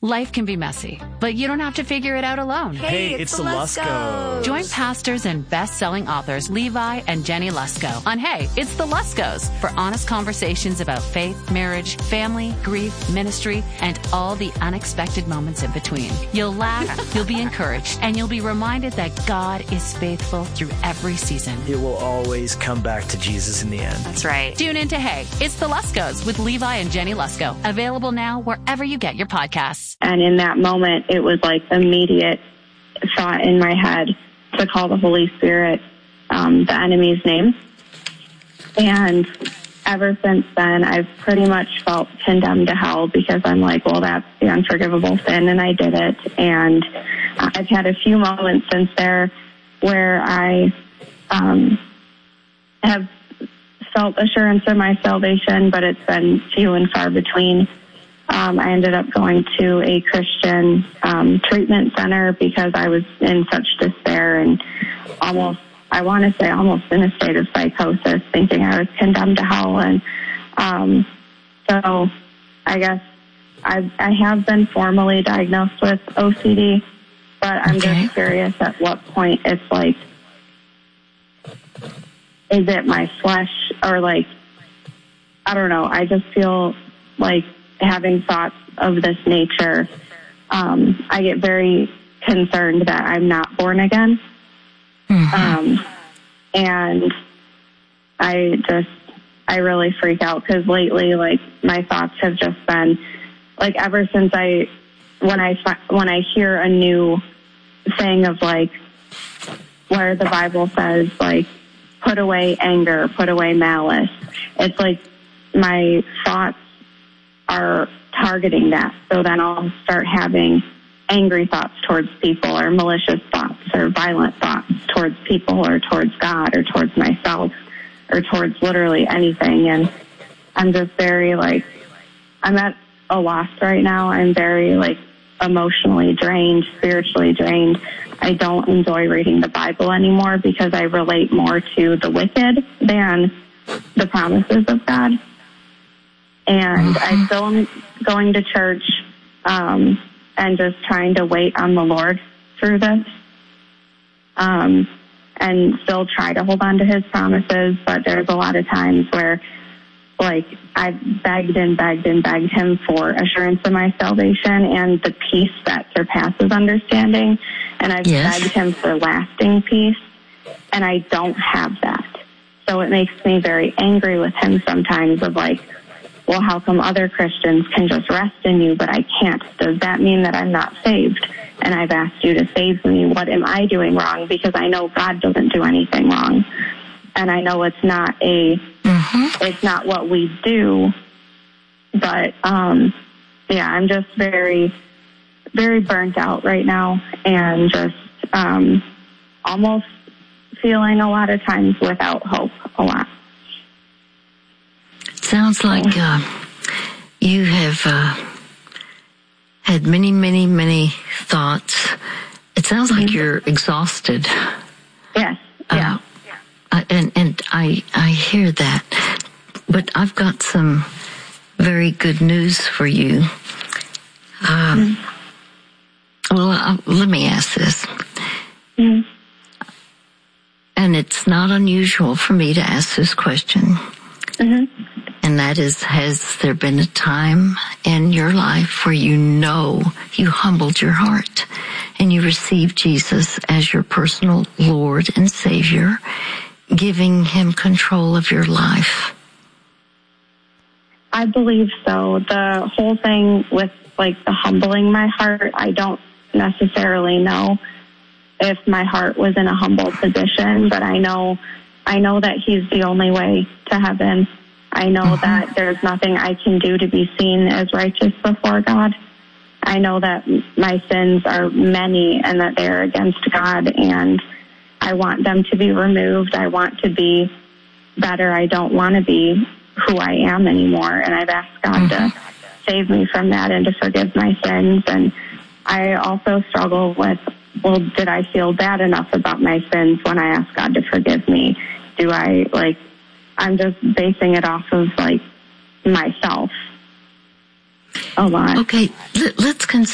Life can be messy, but you don't have to figure it out alone. Hey, it's the Luskos. Join pastors and best-selling authors Levi and Jenny Lusko on Hey, It's the Luskos for honest conversations about faith, marriage, family, grief, ministry, and all the unexpected moments in between. You'll laugh, you'll be encouraged, and you'll be reminded that God is faithful through every season. It will always come back to Jesus in the end. That's right. Tune in to Hey, It's the Luskos with Levi and Jenny Lusko. Available now wherever you get your podcasts. And in that moment, it was like immediate thought in my head to call the Holy Spirit the enemy's name. And ever since then, I've pretty much felt condemned to hell because I'm like, well, that's the unforgivable sin, and I did it. And I've had a few moments since there where I have felt assurance of my salvation, but it's been few and far between. I ended up going to a Christian treatment center because I was in such despair and almost in a state of psychosis, thinking I was condemned to hell. And so I guess I have been formally diagnosed with OCD, but I'm just curious at what point it's like, is it my flesh or like, I don't know. I just feel like having thoughts of this nature, I get very concerned that I'm not born again. Mm-hmm. And I really freak out because lately, like, my thoughts have just been, like, ever since when I hear a new thing of, like, where the Bible says, like, put away anger, put away malice, it's like my thoughts are targeting that. So then I'll start having angry thoughts towards people or malicious thoughts or violent thoughts towards people or towards God or towards myself or towards literally anything. And I'm just very, like, I'm at a loss right now. I'm very, like, emotionally drained, spiritually drained. I don't enjoy reading the Bible anymore because I relate more to the wicked than the promises of God. And I still am going to church and just trying to wait on the Lord through this and still try to hold on to his promises. But there's a lot of times where, like, I've begged and begged and begged him for assurance of my salvation and the peace that surpasses understanding. And I've begged him for lasting peace, and I don't have that. So it makes me very angry with him sometimes of, like, well, how come other Christians can just rest in you, but I can't? Does that mean that I'm not saved? And I've asked you to save me. What am I doing wrong? Because I know God doesn't do anything wrong. And I know it's not it's not what we do. But, I'm just very, very burnt out right now and just almost feeling a lot of times without hope a lot. Sounds like you have had many, many, many thoughts. It sounds like you're exhausted. Yes. Yeah. And I hear that. But I've got some very good news for you. Well, let me ask this. And it's not unusual for me to ask this question. And that is, has there been a time in your life where you humbled your heart and you received Jesus as your personal Lord and Savior, giving him control of your life? I believe so. The whole thing with, like, the humbling my heart, I don't necessarily know if my heart was in a humble position, but I know that he's the only way to heaven. I know that there's nothing I can do to be seen as righteous before God. I know that my sins are many and that they're against God, and I want them to be removed. I want to be better. I don't want to be who I am anymore, and I've asked God to save me from that and to forgive my sins. And I also struggle with, well, did I feel bad enough about my sins when I asked God to forgive me? I'm just basing it off of, like, myself a lot. Okay, let's consider